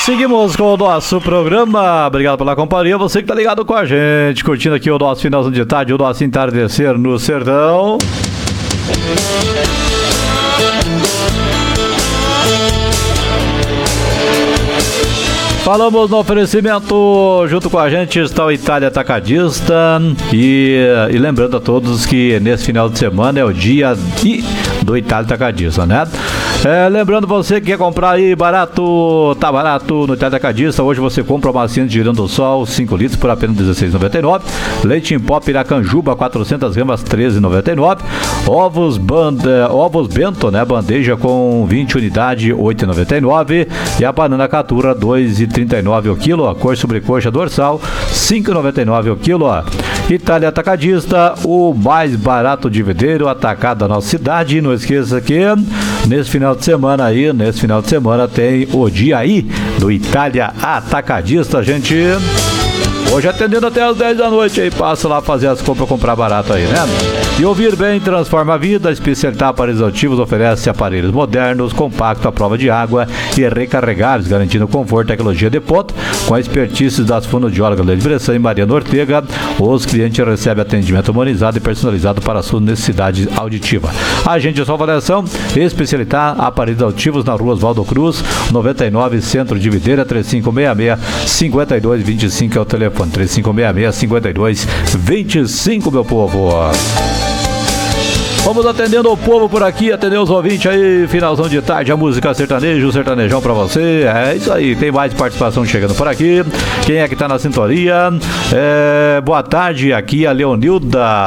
Seguimos com o nosso programa. Obrigado pela companhia. Você que tá ligado com a gente, curtindo aqui o nosso finalzinho de tarde, o nosso entardecer no sertão. Falamos no oferecimento, junto com a gente está o Itália Atacadista e lembrando a todos que nesse final de semana é o dia do Itália Atacadista, né? Lembrando você que quer comprar aí barato, tá barato no Itália Atacadista. Hoje você compra uma massinha de Girando Sol 5 litros por apenas R$16,99. Leite em pó Piracanjuba 400 gramas R$13,99. Ovos Bento, né? Bandeja com 20 unidades R$8,99. E a banana Caturra R$2,39 o quilo. A cor sobrecoxa dorsal R$5,99 o quilo. Itália Atacadista, o mais barato de videiro atacado da nossa cidade. Não esqueça que nesse final de semana tem o dia aí do Itália Atacadista, gente. Hoje atendendo até as 10 da noite aí, passa lá fazer as compras, comprar barato aí, né? E ouvir bem transforma a vida. Especialidade Aparelhos Auditivos oferece aparelhos modernos, compactos, à prova de água e recarregáveis, garantindo conforto e tecnologia de ponta. Com a expertise das fonoaudiólogas Leide Bressan e Mariana Ortega, os clientes recebem atendimento humanizado e personalizado para a sua necessidade auditiva. Agende sua avaliação, especialidade Aparelhos Auditivos na rua Oswaldo Cruz, 99, Centro de Videira, 3566-5225 é o telefone. 3566-5225, meu povo. Vamos atendendo o povo por aqui, atender os ouvintes aí, finalzão de tarde, a música sertanejo, sertanejão pra você. É isso aí, tem mais participação chegando por aqui. Quem é que tá na sintonia? Boa tarde, aqui a Leonilda.